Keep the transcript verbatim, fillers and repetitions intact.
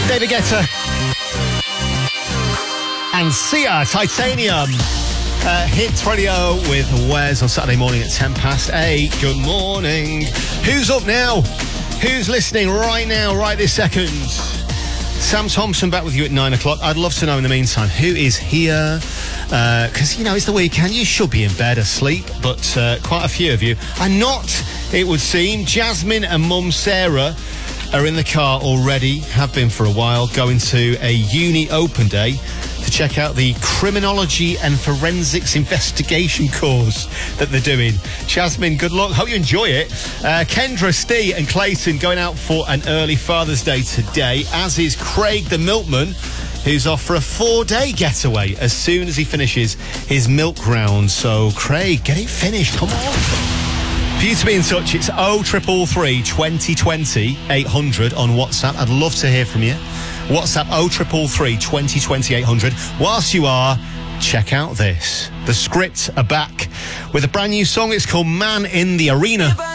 David Guetta and Sia, Titanium. Uh, Hits Radio with Wes on Saturday morning at ten past eight. Good morning. Who's up now? Who's listening right now, right this second? Sam Thompson back with you at nine o'clock. I'd love to know in the meantime who is here. Because, uh, you know, it's the weekend. You should be in bed asleep. But uh, quite a few of you are not, it would seem. Jasmine and Mum Sarah are in the car already, have been for a while, going to a uni open day to check out the criminology and forensics investigation course that they're doing. Jasmine, good luck. Hope you enjoy it. Uh, Kendra, Steve and Clayton going out for an early Father's Day today, as is Craig the milkman, who's off for a four-day getaway as soon as he finishes his milk round. So, Craig, get it finished. Come on. For you to be in touch, it's oh triple three, twenty twenty, eight hundred on WhatsApp. I'd love to hear from you. WhatsApp oh triple three, twenty twenty, eight hundred. Whilst you are, check out this. The Script are back with a brand new song. It's called Man in the Arena.